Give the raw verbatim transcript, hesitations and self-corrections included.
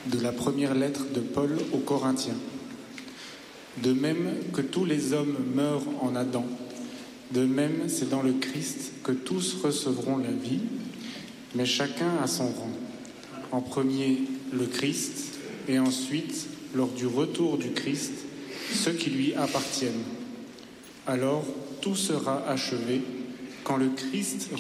De la première lettre de Paul aux Corinthiens. De même que tous les hommes meurent en Adam, de même c'est dans le Christ que tous recevront la vie, mais chacun à son rang. En premier, le Christ, et ensuite, lors du retour du Christ, ceux qui lui appartiennent. Alors, tout sera achevé quand le Christ